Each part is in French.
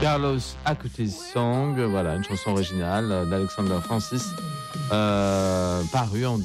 Carlos Acutis Song, voilà, une chanson originale d'Alexander Francis, parue en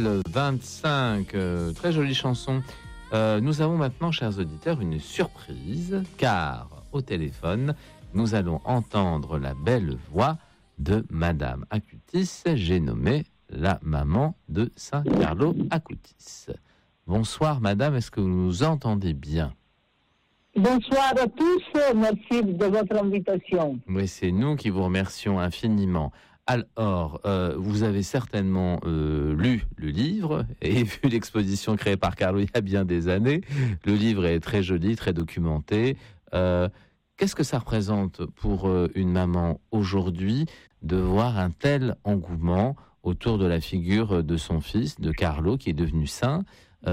2025. Très jolie chanson. Nous avons maintenant, chers auditeurs, une surprise, car au téléphone, nous allons entendre la belle voix de Madame Acutis. J'ai nommé la maman de Saint Carlo Acutis. Bonsoir, Madame, est-ce que vous nous entendez bien ? Bonsoir à tous, merci de votre invitation. Oui, c'est nous qui vous remercions infiniment. Alors, vous avez certainement lu le livre et vu l'exposition créée par Carlo il y a bien des années. Le livre est très joli, très documenté. Qu'est-ce que ça représente pour une maman aujourd'hui de voir un tel engouement autour de la figure de son fils, de Carlo, qui est devenu saint,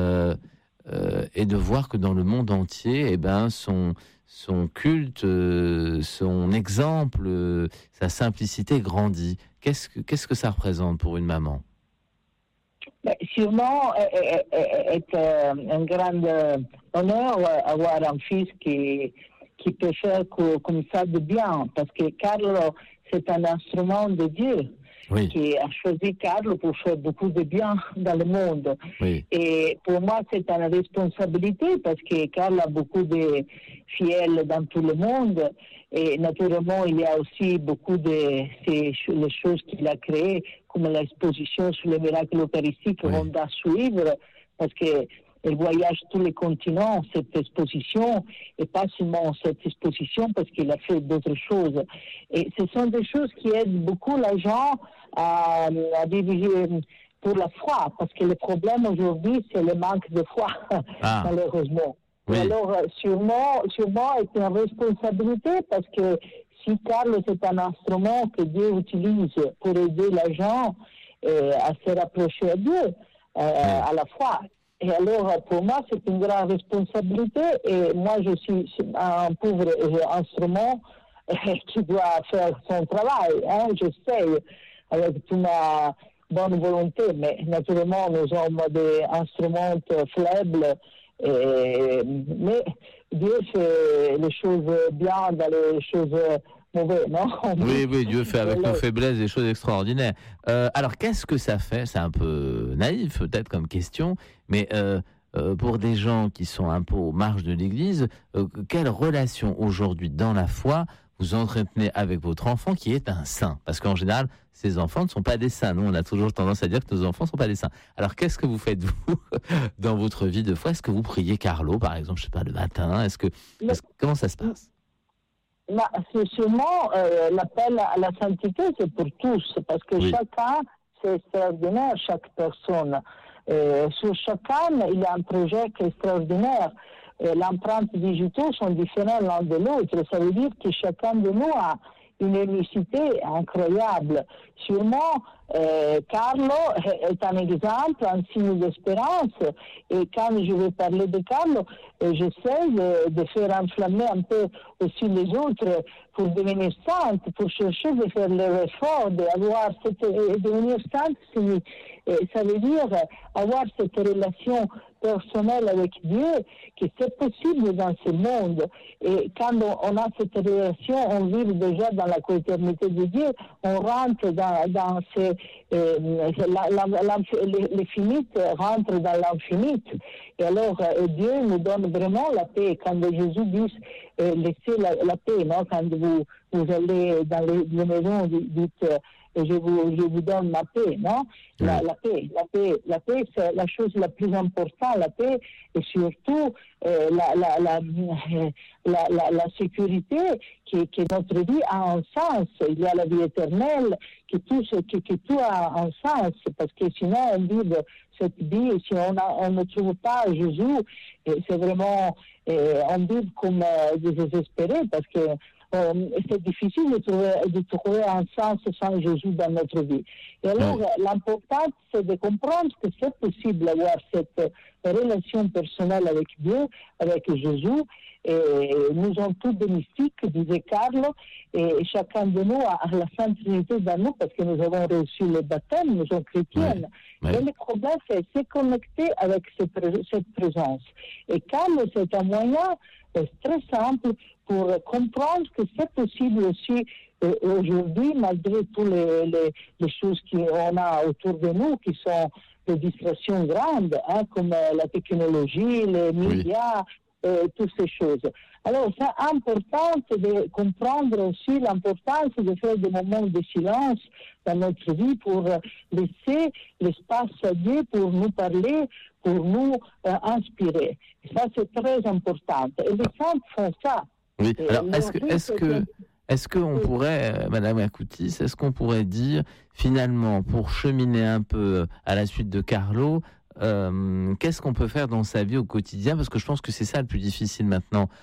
et de voir que dans le monde entier, son culte, son exemple, sa simplicité grandit. Qu'est-ce que ça représente pour une maman ? Sûrement, est un grand honneur avoir un fils qui peut faire comme ça de bien, parce que Carlo, c'est un instrument de Dieu. Oui. Qui a choisi Carlo pour faire beaucoup de bien dans le monde. Oui. Et pour moi, c'est une responsabilité parce que Carlo a beaucoup de fidèles dans tout le monde. Et naturellement, il y a aussi beaucoup de les choses qu'il a créées, comme l'exposition sur les miracles eucharistiques qu'on doit suivre, parce que elle voyage tous les continents, cette exposition, et pas seulement cette exposition, parce qu'il a fait d'autres choses. Et ce sont des choses qui aident beaucoup les gens à vivre pour la foi, parce que le problème aujourd'hui, c'est le manque de foi, malheureusement. Oui. Et alors, sûrement, c'est une responsabilité, parce que si Carlo, c'est un instrument que Dieu utilise pour aider les gens à se rapprocher à Dieu, à la foi. Et alors, pour moi, c'est une grande responsabilité. Et moi, je suis un pauvre instrument qui doit faire son travail. J'essaie avec toute ma bonne volonté. Mais naturellement, nous sommes des instruments faibles. Mais Dieu fait les choses bien dans les choses mauvaises, non ? Oui, Dieu fait avec nos faiblesses des choses extraordinaires. Alors, qu'est-ce que ça fait ? C'est un peu naïf, peut-être, comme question, mais pour des gens qui sont un peu aux marges de l'Église, quelle relation aujourd'hui dans la foi vous entretenez avec votre enfant qui est un saint ? Parce qu'en général, ces enfants ne sont pas des saints. Nous, on a toujours tendance à dire que nos enfants ne sont pas des saints. Alors, qu'est-ce que vous faites, vous, dans votre vie de foi ? Est-ce que vous priez Carlo, par exemple, je ne sais pas, le matin ? Comment ça se passe ? C'est sûrement l'appel à la sainteté, c'est pour tous, parce que chacun, c'est extraordinaire, chaque personne. Sur chacun, il y a un projet qui est extraordinaire. L'empreinte digitale sont différentes l'un de l'autre. Ça veut dire que chacun de nous a une unicité incroyable. Sûrement, Carlo est un exemple, un signe d'espérance. Et quand je vais parler de Carlo, j'essaie de faire enflammer un peu aussi les autres pour devenir sainte, pour chercher de faire l'effort, devenir sainte, ça veut dire avoir cette relation personnelle avec Dieu, que c'est possible dans ce monde. Et quand on a cette relation, on vit déjà dans la co-éternité de Dieu, on rentre dans l'infinite, rentre dans l'infinite. Et alors, Dieu nous donne vraiment la paix. Quand Jésus dit, laissez la paix, non? Quand vous allez dans les maisons, dites, je vous donne ma paix, non? La paix, c'est la chose la plus importante, la paix, et surtout la sécurité que notre vie a un sens. Il y a la vie éternelle, que tout a un sens, parce que sinon on vit cette vie, si on ne trouve pas Jésus, c'est vraiment, on vit comme désespéré, parce que c'est difficile de trouver un sens sans Jésus dans notre vie. Et alors, l'important, c'est de comprendre que c'est possible d'avoir cette relation personnelle avec Dieu, avec Jésus. Et nous sommes tous des mystiques, disait Carlo, et chacun de nous a la Sainte Trinité dans nous parce que nous avons reçu le baptême, nous sommes chrétiennes. Et le problème, c'est se connecter avec cette présence. Et Carlo, c'est un moyen très simple pour comprendre que c'est possible aussi aujourd'hui, malgré toutes les choses qu'on a autour de nous, qui sont des distractions grandes, comme la technologie, les médias, toutes ces choses. Alors, c'est important de comprendre aussi l'importance de faire des moments de silence dans notre vie pour laisser l'espace à Dieu pour nous parler, pour nous inspirer. Et ça, c'est très important. Et les saints font ça. Oui. Alors, est-ce qu'on pourrait, Madame Akoutis, est-ce qu'on pourrait dire, finalement, pour cheminer un peu à la suite de Carlo, qu'est-ce qu'on peut faire dans sa vie au quotidien? Parce que je pense que c'est ça le plus difficile maintenant